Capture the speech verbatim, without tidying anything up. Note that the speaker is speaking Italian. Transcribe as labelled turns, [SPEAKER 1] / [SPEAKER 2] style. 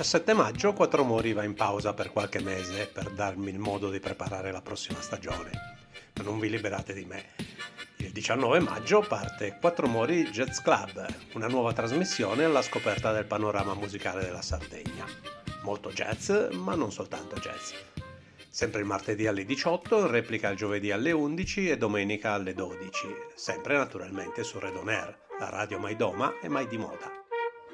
[SPEAKER 1] diciassette maggio Quattro Mori va in pausa per qualche mese per darmi il modo di preparare la prossima stagione. Ma non vi liberate di me. Il diciannove maggio parte Quattro Mori Jazz Club, una nuova trasmissione alla scoperta del panorama musicale della Sardegna. Molto jazz, ma non soltanto jazz. Sempre il martedì alle diciotto, in replica il giovedì alle undici e domenica alle dodici, sempre naturalmente su Red On Air, la radio mai doma e mai di moda.